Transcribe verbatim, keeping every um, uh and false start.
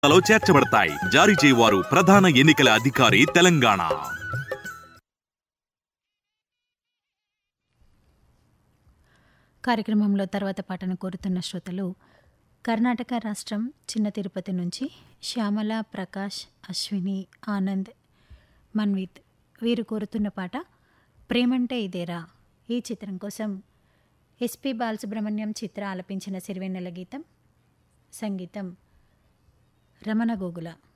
లో చేర్చబడతాయి. జారీ చేయవారు ప్రధాన ఎన్నికల అధికారి తెలంగాణ. కార్యక్రమంలో తర్వాత పాటను కోరుతున్న శ్రోతలు కర్ణాటక రాష్ట్రం చిన్న తిరుపతి నుంచి శ్యామల, ప్రకాష్, అశ్విని, ఆనంద్, మన్విత్. వీరు కోరుతున్న పాట ప్రేమంటే ఇదేరా. ఈ చిత్రం కోసం ఎస్పి బాలసుబ్రహ్మణ్యం చిత్ర ఆలపించిన సిరివెన్నెల గీతం, సంగీతం రమణ గోగుల.